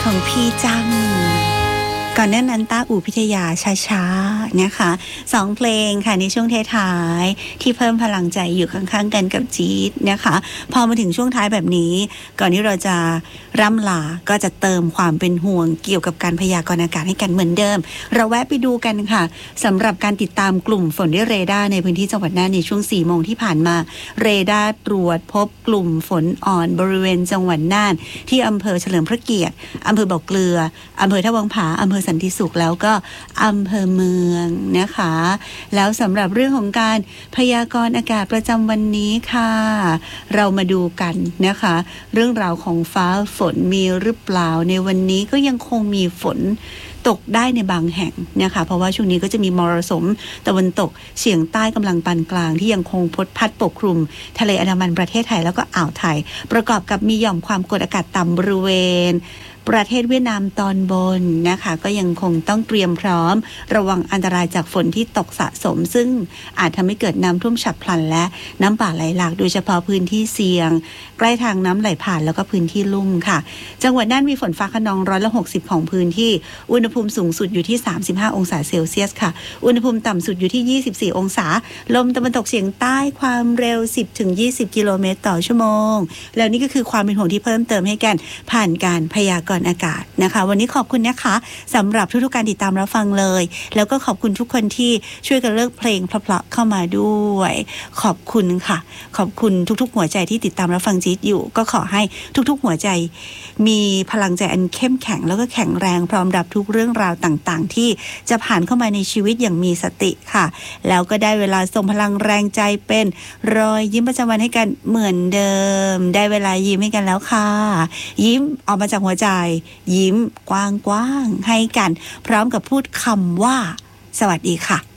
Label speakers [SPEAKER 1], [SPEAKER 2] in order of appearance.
[SPEAKER 1] ของพี่จังก่อนหน้านั้นต้าอู่พิทยาช้าๆนะคะ2เพลงค่ะในช่วงท้ายๆที่เพิ่มพลังใจอยู่ข้างๆกันกับจี๊ดนะคะพอมาถึงช่วงท้ายแบบนี้ก่อนที่เราจะร่ำลาก็จะเติมความเป็นห่วงเกี่ยวกับการพยากรณ์อากาศให้กันเหมือนเดิมเราแวะไปดูกันค่ะสำหรับการติดตามกลุ่มฝนด้วยเรดาร์ในพื้นที่จังหวัดน่านในช่วง 4 โมงที่ผ่านมาเรดาร์ตรวจพบกลุ่มฝนอ่อนบริเวณจังหวัดน่านที่อำเภอเฉลิมพระเกียรติอำเภอบ่อเกลืออำเภอท่าวังผาอำเภอสันติสุขแล้วก็อำเภอเมืองนะคะแล้วสำหรับเรื่องของการพยากรณ์อากาศประจำวันนี้ค่ะเรามาดูกันนะคะเรื่องราวของฟ้าฝนมีหรือเปล่าในวันนี้ก็ยังคงมีฝนตกได้ในบางแห่งนะคะเพราะว่าช่วงนี้ก็จะมีมรสุมตะวันตกเฉียงใต้กำลังปานกลางที่ยังคงพัดปกคลุมทะเลอันดามันประเทศไทยแล้วก็อ่าวไทยประกอบกับมีหย่อมความกดอากาศต่ำบริเวณประเทศเวียดนามตอนบนนะคะก็ยังคงต้องเตรียมพร้อมระวังอันตรายจากฝนที่ตกสะสมซึ่งอาจทำให้เกิดน้ำท่วมฉับพลันและน้ำป่าไหลหลากโดยเฉพาะพื้นที่เสี่ยงใกล้ทางน้ำไหลผ่านแล้วก็พื้นที่ลุ่มค่ะจังหวัดน่านมีฝนฟ้าคะนอง160ของพื้นที่อุณหภูมิสูงสุดอยู่ที่35องศาเซลเซียสค่ะอุณหภูมิต่ำสุดอยู่ที่24องศาลมตะวันตกเฉียงใต้ความเร็ว 10-20 กิโลเมตรต่อชั่วโมงแล้วนี่ก็คือความเป็นห่วงที่เพิ่มเติมให้กันผ่านการพยากรณ์อากาศนะคะวันนี้ขอบคุณนะคะสำหรับทุกๆการติดตามรับฟังเลยแล้วก็ขอบคุณทุกคนที่ช่วยกันเลือกเพลงเพราะๆเข้ามาด้วยขอบคุณค่ะขอบคุณทุกๆหัวใจที่ติดตามรับฟังจี๊ดอยู่ก็ขอให้ทุกๆหัวใจมีพลังใจอันเข้มแข็งแล้วก็แข็งแรงพร้อมรับทุกเรื่องราวต่างๆที่จะผ่านเข้ามาในชีวิตอย่างมีสติค่ะแล้วก็ได้เวลาส่งพลังแรงใจเป็นรอยยิ้มประจำวันให้กันเหมือนเดิมได้เวลายิ้มให้กันแล้วค่ะยิ้มออกมาจากหัวใจยิ้มกว้างๆให้กันพร้อมกับพูดคำว่าสวัสดีค่ะ